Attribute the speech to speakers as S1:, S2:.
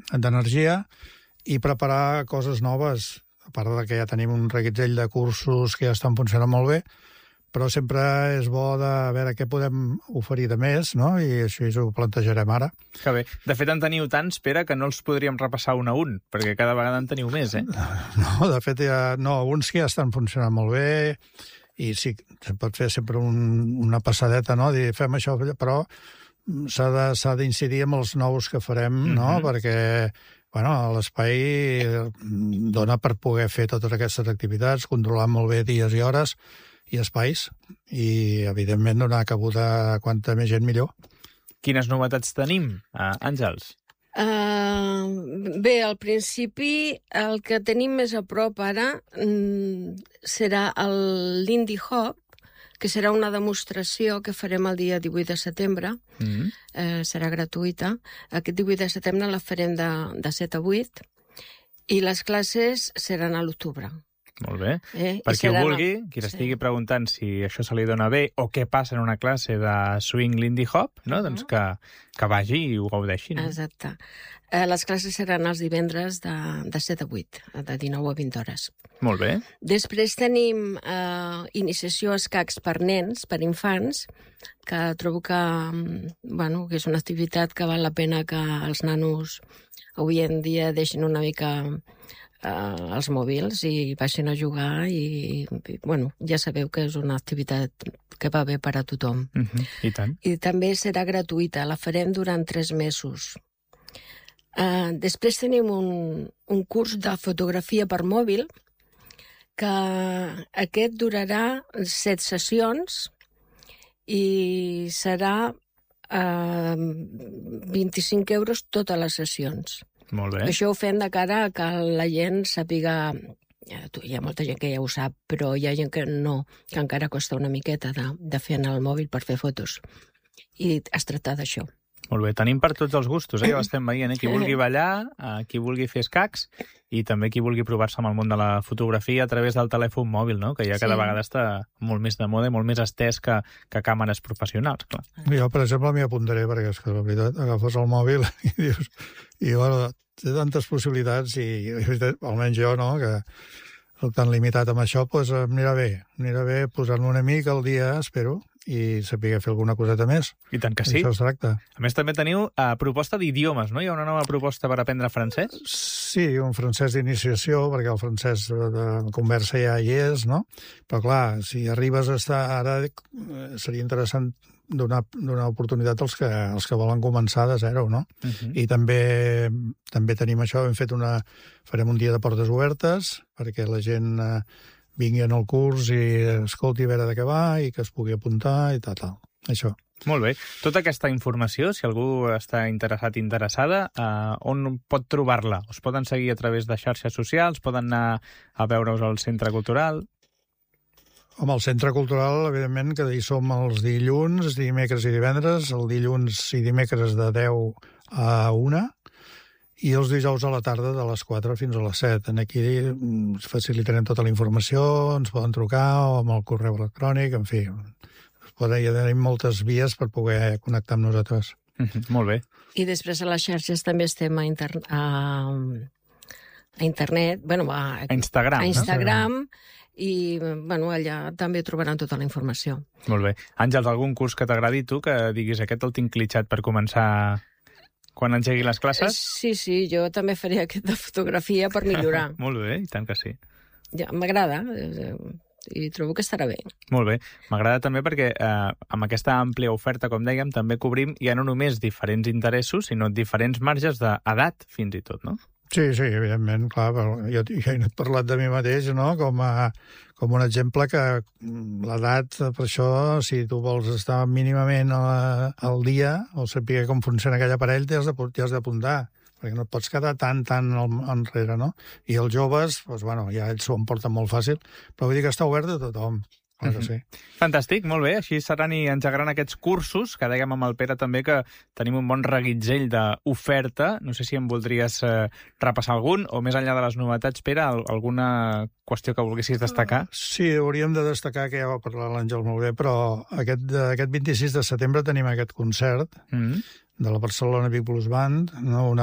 S1: d'energia i preparar coses noves, a part de que ja tenim un reguitzell de cursos que ja estan funcionant molt bé, però sempre és bo de veure què podem oferir de més, no? I així ho plantejarem ara.
S2: Que bé. De fet, en teniu tants, Pere, que no els podríem repassar un a un, perquè cada vegada en teniu més,
S1: No, de fet, uns que ja estan funcionant molt bé, i sí, se pot fer sempre una passadeta, no? Dir, fem això, però s'ha d'incidir amb els nous que farem, no? Perquè l'espai dona per poder fer totes aquestes activitats, controlar molt bé dies i hores, i espais, i, evidentment, donar cabuda a quanta més gent millor.
S2: Quines novetats tenim, Àngels?
S3: Bé, al principi, el que tenim més a prop ara serà l'Indie Hop, que serà una demostració que farem el dia 18 de setembre. Serà gratuïta. Aquest 18 de setembre la farem de 7 a 8, i les classes seran a l'octubre.
S2: Molt bé. Per qui ho vulgui, qui l'estigui preguntant si això se li dona bé o què passa en una classe de swing Lindy Hop, no? Doncs que vagi i ho gaudeixi. No?
S3: Exacte. Les classes seran els divendres de 7 a 8, de 19 a 20 hores.
S2: Molt bé.
S3: Després tenim iniciació a escacs per nens, per infants, que trobo que és una activitat que val la pena que els nanos avui en dia deixin una mica els mòbils i baixin a jugar i ja sabeu que és una activitat que va bé per a tothom.
S2: I tant.
S3: I també serà gratuïta, la farem durant 3 mesos. Després tenim un curs de fotografia per mòbil, que aquest durarà 7 sessions i serà 25 euros totes les sessions.
S2: Molt bé.
S3: Això ho fem de cara a que la gent sàpiga... Hi ha molta gent que ja ho sap, però hi ha gent que no, que encara costa una miqueta de fer en el mòbil per fer fotos. I es tracta d'això.
S2: Molt bé, tenim per tots els gustos, ja ho estem veient, Qui vulgui ballar, qui vulgui fer escacs i també qui vulgui provar-se amb el món de la fotografia a través del telèfon mòbil, no? Que ja cada vegada està molt més de moda i molt més estès que càmeres professionals, clar.
S1: Jo, per exemple, m'hi apuntaré, perquè és que, la veritat, agafes el mòbil i dius... té tantes possibilitats i almenys jo, no?, que soc tan limitat amb això, doncs anirà bé posar-me una mica al dia, espero, i saber fer alguna coseta més.
S2: I tant que sí.
S1: Això es tracta.
S2: A més, també teniu proposta d'idiomes, no? Hi ha una nova proposta per aprendre francès?
S1: Sí, un francès d'iniciació, perquè el francès de conversa ja hi és, no? Però, clar, si arribes a estar... Ara seria interessant donar oportunitat als que volen començar de zero, no? I també tenim això, farem un dia de portes obertes perquè la gent vingui en el curs i escolti a veure de què va i que es pugui apuntar i tal. Això.
S2: Molt bé. Tota aquesta informació, si algú està interessada, on pot trobar-la? Us poden seguir a través de xarxes socials? Poden anar a veure-us al Centre Cultural?
S1: Home, al Centre Cultural, evidentment, que hi som els dilluns, dimecres i divendres, el dilluns i dimecres de 10 a 1, i els dijous a la tarda de les 4 fins a les 7. Aquí facilitarem tota la informació, ens poden trucar o amb el correu electrònic, en fi. Ja tenim moltes vies per poder connectar amb nosaltres.
S2: Molt bé.
S3: I després a les xarxes també estem a internet, a Instagram, i allà també trobaran tota la informació.
S2: Molt bé. Àngels, algun curs que t'agradi tu, que diguis aquest el tinc clitxat per començar quan engegui les classes?
S3: Sí, jo també faria aquest de fotografia per millorar.
S2: Molt bé, i tant que sí.
S3: Ja, m'agrada, i trobo que estarà bé.
S2: Molt bé. M'agrada també perquè amb aquesta àmplia oferta, com dèiem, també cobrim ja no només diferents interessos, sinó diferents marges d'edat, fins i tot, no?
S1: Sí, evidentment, clar, jo he parlat de mi mateix, no?, com un exemple que l'edat, per això, si tu vols estar mínimament al dia o saber com funciona aquell aparell, t'hi has d'apuntar, perquè no et pots quedar tan enrere, no? I els joves, ja ells s'ho emporten molt fàcil, però vull dir que està obert a tothom. Sí.
S2: Fantàstic, molt bé. Així seran i engegaran aquests cursos, que dèiem amb el Pere també que tenim un bon reguitzell d'oferta. No sé si em voldries repassar algun, o més enllà de les novetats, Pere, alguna qüestió que volguessis destacar?
S1: Sí, hauríem de destacar, que ja va parlar l'Àngel molt bé, però aquest 26 de setembre tenim aquest concert de la Barcelona Big Blues Band, no?